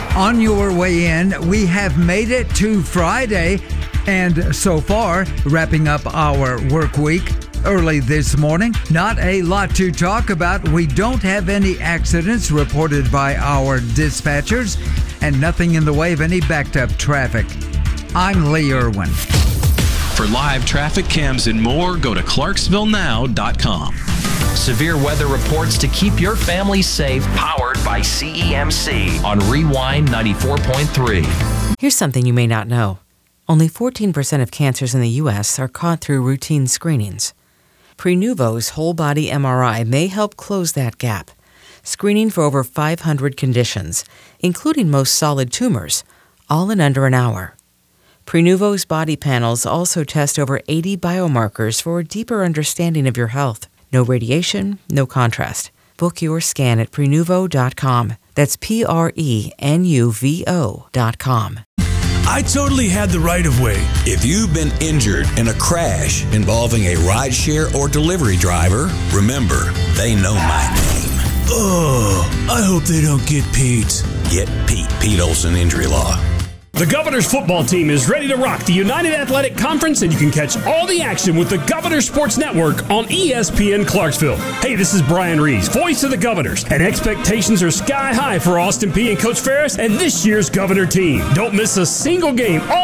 On your way in, we have made it to Friday, and so far, wrapping up our work week early this morning. Not a lot to talk about. We don't have any accidents reported by our dispatchers, and nothing in the way of any backed up traffic. I'm Lee Irwin. For live traffic cams and more, go to ClarksvilleNow.com. Severe weather reports to keep your family safe, powered by CEMC on Rewind 94.3. Here's something you may not know. Only 14% of cancers in the U.S. are caught through routine screenings. Prenuvo's whole-body MRI may help close that gap, screening for over 500 conditions, including most solid tumors, all in under an hour. Prenuvo's body panels also test over 80 biomarkers for a deeper understanding of your health. No radiation, no contrast. Book your scan at Prenuvo.com. That's Prenuvo.com. I totally had the right of way. If you've been injured in a crash involving a rideshare or delivery driver, remember, they know my name. Oh, I hope they don't get Pete. Get Pete. Pete Olson Injury Law. The Governors football team is ready to rock the United Athletic Conference, and you can catch all the action with the Governors Sports Network on ESPN Clarksville. Hey, this is Brian Reeves, voice of the Governors, and expectations are sky high for Austin Peay and Coach Ferris and this year's Governor team. Don't miss a single game all